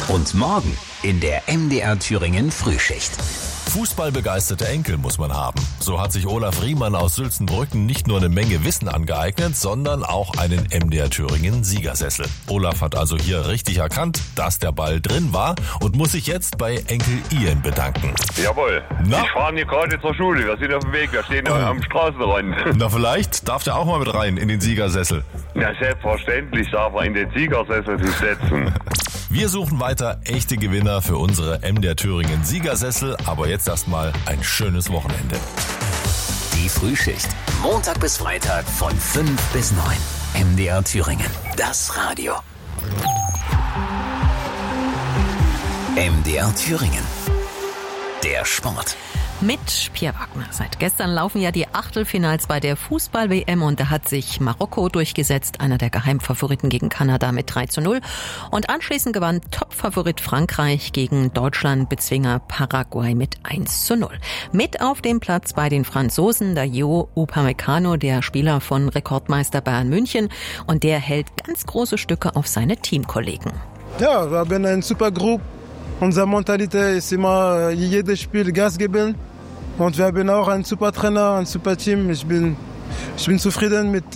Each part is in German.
Und morgen in der MDR Thüringen Frühschicht. Fußballbegeisterte Enkel muss man haben. So hat sich Olaf Riemann aus Sülzenbrücken nicht nur eine Menge Wissen angeeignet, sondern auch einen MDR Thüringen Siegersessel. Olaf hat also hier richtig erkannt, dass der Ball drin war und muss sich jetzt bei Enkel Ian bedanken. Jawohl. Na? Ich fahre hier gerade zur Schule. Wir sind auf dem Weg. Wir stehen am Straßenrand. Na, vielleicht darf der auch mal mit rein in den Siegersessel. Na, selbstverständlich darf er in den Siegersessel sich setzen. Wir suchen weiter echte Gewinner für unsere MDR Thüringen Siegersessel, aber jetzt erstmal ein schönes Wochenende. Die Frühschicht. Montag bis Freitag von 5 bis 9. MDR Thüringen. Das Radio. MDR Thüringen. Der Sport. Mit Pierre Wagner. Seit gestern laufen ja die Achtelfinals bei der Fußball-WM und da hat sich Marokko durchgesetzt, einer der Geheimfavoriten gegen Kanada mit 3:0. Und anschließend gewann Topfavorit Frankreich gegen Deutschland-Bezwinger Paraguay mit 1:0. Mit auf dem Platz bei den Franzosen Dayot Upamecano, der Spieler von Rekordmeister Bayern München, und der hält ganz große Stücke auf seine Teamkollegen. Ja, wir haben eine super Gruppe. Unsere Mentalität ist immer, jedes Spiel Gas geben. Und wir haben auch einen super Trainer, ein super Team. Ich bin zufrieden mit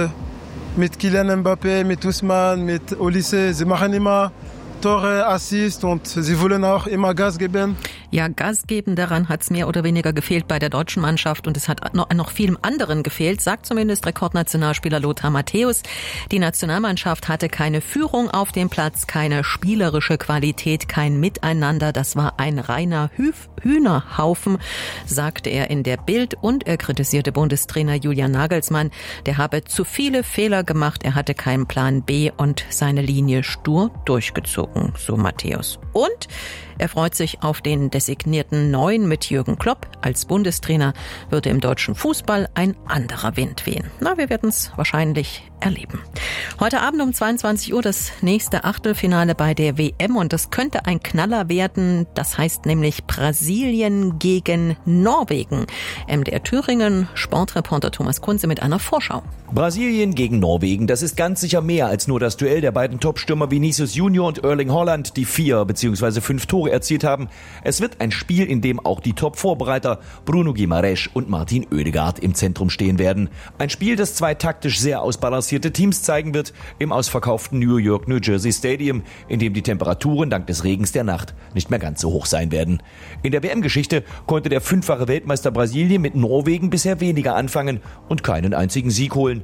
Kylian Mbappé, mit Ousmane, mit Olise. Sie machen immer Tore, Assist und sie wollen auch immer Gas geben. Ja, Gas geben, daran hat es mehr oder weniger gefehlt bei der deutschen Mannschaft und es hat noch vielem anderen gefehlt, sagt zumindest Rekordnationalspieler Lothar Matthäus. Die Nationalmannschaft hatte keine Führung auf dem Platz, keine spielerische Qualität, kein Miteinander. Das war ein reiner Hühnerhaufen, sagte er in der Bild, und er kritisierte Bundestrainer Julian Nagelsmann. Der habe zu viele Fehler gemacht, er hatte keinen Plan B und seine Linie stur durchgezogen, so Matthäus. Und er freut sich auf den designierten Neuen mit Jürgen Klopp. Als Bundestrainer würde im deutschen Fußball ein anderer Wind wehen. Na, wir werden es wahrscheinlich erleben. Heute Abend um 22 Uhr das nächste Achtelfinale bei der WM und das könnte ein Knaller werden. Das heißt nämlich Brasilien gegen Norwegen. MDR Thüringen, Sportreporter Thomas Kunze mit einer Vorschau. Brasilien gegen Norwegen, das ist ganz sicher mehr als nur das Duell der beiden Topstürmer Vinicius Junior und Erling Haaland, die 4 bzw. 5 Tore erzielt haben. Es wird ein Spiel, in dem auch die Top-Vorbereiter Bruno Guimaraes und Martin Oedegaard im Zentrum stehen werden. Ein Spiel, das zwei taktisch sehr ausbalancierte Teams zeigen wird im ausverkauften New Jersey Stadium, in dem die Temperaturen dank des Regens der Nacht nicht mehr ganz so hoch sein werden. In der WM-Geschichte konnte der 5-fache Weltmeister Brasilien mit Norwegen bisher weniger anfangen und keinen einzigen Sieg holen.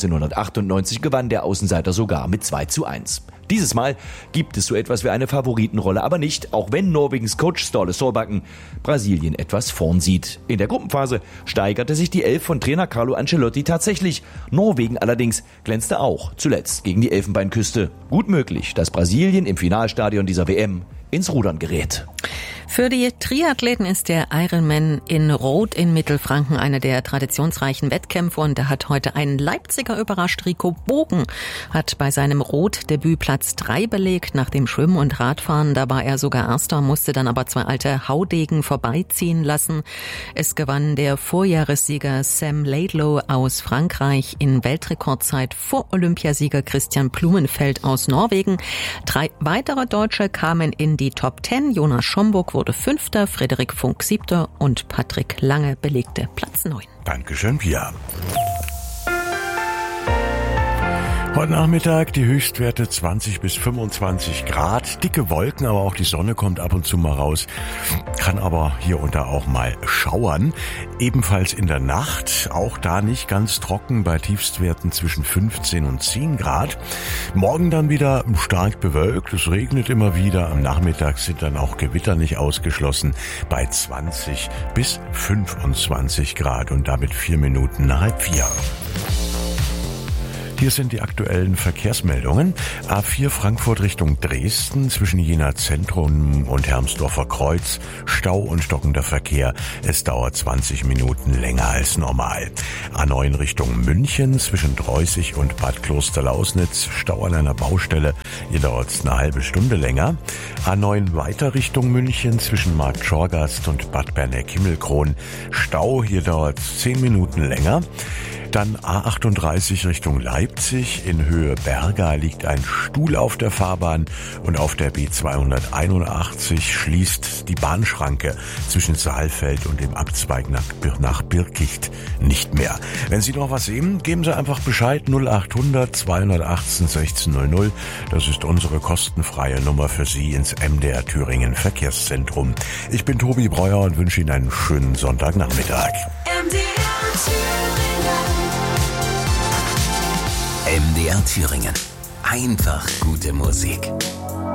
1998 gewann der Außenseiter sogar mit 2:1. Dieses Mal gibt es so etwas wie eine Favoritenrolle, aber nicht, auch wenn Norwegens Coach Ståle Solbakken Brasilien etwas vorn sieht. In der Gruppenphase steigerte sich die Elf von Trainer Carlo Ancelotti tatsächlich. Norwegen allerdings glänzte auch zuletzt gegen die Elfenbeinküste. Gut möglich, dass Brasilien im Finalstadion dieser WM ins Rudern gerät. Für die Triathleten ist der Ironman in Roth in Mittelfranken einer der traditionsreichen Wettkämpfe und da hat heute ein Leipziger überrascht. Rico Bogen hat bei seinem Roth-Debüt Platz 3 belegt. Nach dem Schwimmen und Radfahren, da war er sogar Erster, musste dann aber 2 alte Haudegen vorbeiziehen lassen. Es gewann der Vorjahressieger Sam Laidlow aus Frankreich in Weltrekordzeit vor Olympiasieger Christian Blumenfeld aus Norwegen. 3 weitere Deutsche kamen in die Top 10. Jonas Schomburg wurde 5., Frederik Funk 7. und Patrick Lange belegte Platz 9. Dankeschön, Pia. Heute Nachmittag die Höchstwerte 20 bis 25 Grad. Dicke Wolken, aber auch die Sonne kommt ab und zu mal raus. Kann aber hier und da auch mal schauern. Ebenfalls in der Nacht, auch da nicht ganz trocken, bei Tiefstwerten zwischen 15 und 10 Grad. Morgen dann wieder stark bewölkt, es regnet immer wieder. Am Nachmittag sind dann auch Gewitter nicht ausgeschlossen bei 20 bis 25 Grad und damit 4 Minuten nach 3:30. Hier sind die aktuellen Verkehrsmeldungen. A4 Frankfurt Richtung Dresden zwischen Jena Zentrum und Hermsdorfer Kreuz. Stau und stockender Verkehr. Es dauert 20 Minuten länger als normal. A9 Richtung München zwischen Dreußig und Bad Klosterlausnitz. Stau an einer Baustelle. Hier dauert es eine halbe Stunde länger. A9 weiter Richtung München zwischen Markt Schorgast und Bad Berneck-Himmelkron. Stau. Hier dauert es 10 Minuten länger. Dann A38 Richtung Leipzig. In Höhe Berga liegt ein Stuhl auf der Fahrbahn und auf der B281 schließt die Bahnschranke zwischen Saalfeld und dem Abzweig nach Birkicht nicht mehr. Wenn Sie noch was sehen, geben Sie einfach Bescheid. 0800 218 1600. Das ist unsere kostenfreie Nummer für Sie ins MDR Thüringen Verkehrszentrum. Ich bin Tobi Breuer und wünsche Ihnen einen schönen Sonntagnachmittag. MDR Thüringen. Einfach gute Musik.